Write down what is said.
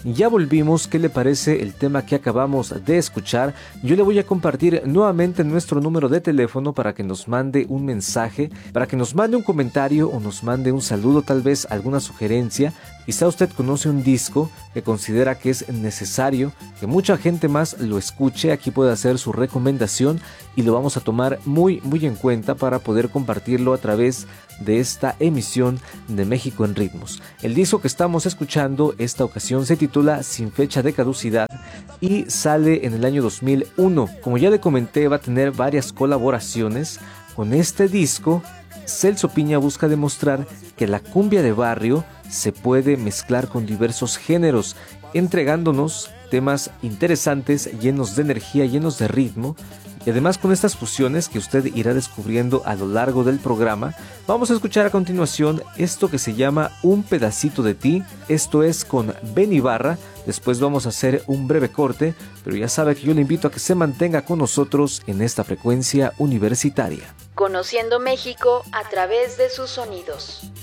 Ya volvimos. ¿Qué le parece el tema que acabamos de escuchar? Yo le voy a compartir nuevamente nuestro número de teléfono para que nos mande un mensaje, para que nos mande un comentario o nos mande un saludo, tal vez alguna sugerencia. Quizá usted conoce un disco que considera que es necesario que mucha gente más lo escuche. Aquí puede hacer su recomendación y lo vamos a tomar muy en cuenta para poder compartirlo a través de esta emisión de México en Ritmos. El disco que estamos escuchando esta ocasión se titula Sin fecha de caducidad y sale en el año 2001. Como ya le comenté, va a tener varias colaboraciones. Con este disco, Celso Piña busca demostrar que la cumbia de barrio se puede mezclar con diversos géneros, entregándonos temas interesantes, llenos de energía, llenos de ritmo. Y además, con estas fusiones que usted irá descubriendo a lo largo del programa, vamos a escuchar a continuación esto que se llama Un pedacito de ti. Esto es con Ben Ibarra. Después vamos a hacer un breve corte, pero ya sabe que yo le invito a que se mantenga con nosotros en esta frecuencia universitaria. Conociendo México a través de sus sonidos.